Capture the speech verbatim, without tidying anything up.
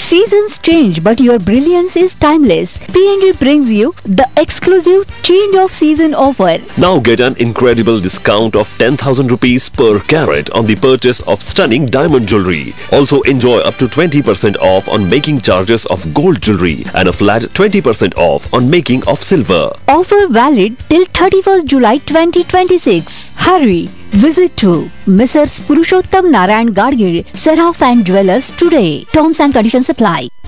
Seasons change, but your brilliance is timeless. P N G brings you the exclusive change of season offer. Now get an incredible discount of ten thousand rupees per carat on the purchase of stunning diamond jewelry. Also enjoy up to twenty percent off on making charges of gold jewelry and a flat twenty percent off on making of silver. Offer valid till thirty-first July twenty twenty-six. Hurry! Visit to Missus Purushottam Narayan Gadgil, Seraph and Jewelers today. Terms and conditions apply.